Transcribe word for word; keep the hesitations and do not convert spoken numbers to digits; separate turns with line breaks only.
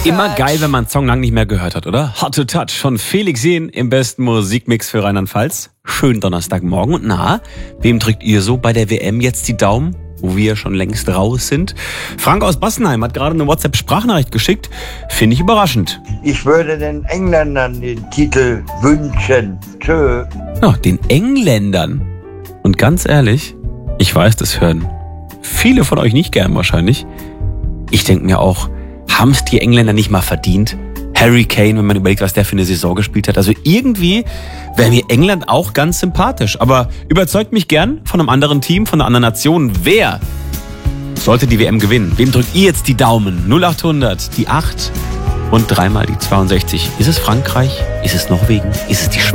Immer geil, wenn man einen Song lang nicht mehr gehört hat, oder? Hot to Touch von Felix Jähn im besten Musikmix für Rheinland-Pfalz. Schönen Donnerstagmorgen. Und na, wem drückt ihr so bei der W M jetzt die Daumen, wo wir schon längst raus sind? Frank aus Bassenheim hat gerade eine WhatsApp-Sprachnachricht geschickt. Finde ich überraschend.
Ich würde den Engländern den Titel wünschen. Tschö.
Ja, den Engländern. Und ganz ehrlich, ich weiß, das hören viele von euch nicht gern wahrscheinlich. Ich denke mir auch, haben es die Engländer nicht mal verdient? Harry Kane, wenn man überlegt, was der für eine Saison gespielt hat. Also irgendwie wäre mir England auch ganz sympathisch. Aber überzeugt mich gern von einem anderen Team, von einer anderen Nation. Wer sollte die W M gewinnen? Wem drückt ihr jetzt die Daumen? null acht hundert, die acht und dreimal die zweiundsechzig. Ist es Frankreich? Ist es Norwegen? Ist es die Schweiz?